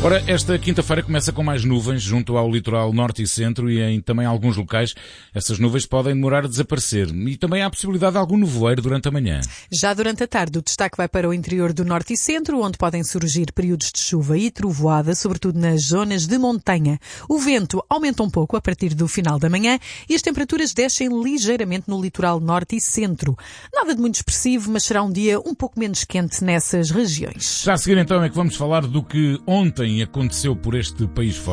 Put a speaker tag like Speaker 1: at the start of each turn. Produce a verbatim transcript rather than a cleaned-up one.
Speaker 1: Ora, esta quinta-feira começa com mais nuvens junto ao litoral norte e centro e em também alguns locais essas nuvens podem demorar a desaparecer e também há a possibilidade de algum nevoeiro durante a manhã.
Speaker 2: Já durante a tarde o destaque vai para o interior do norte e centro, onde podem surgir períodos de chuva e trovoada, sobretudo nas zonas de montanha. O vento aumenta um pouco a partir do final da manhã e as temperaturas descem ligeiramente no litoral norte e centro. Nada de muito expressivo, mas será um dia um pouco menos quente nessas regiões.
Speaker 1: Já a seguir então é que vamos falar do que ontem aconteceu por este país fora.